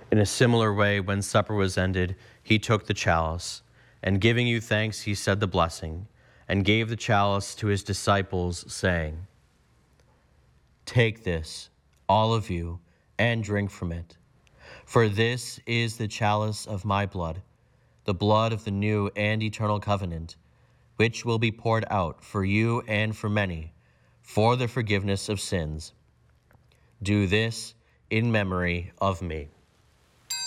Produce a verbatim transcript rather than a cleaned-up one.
In a similar way, when supper was ended, he took the chalice, and giving you thanks, he said the blessing, and gave the chalice to his disciples, saying, "Take this, all of you, and drink from it. For this is the chalice of my blood, the blood of the new and eternal covenant, which will be poured out for you and for many, for the forgiveness of sins. Do this in memory of me."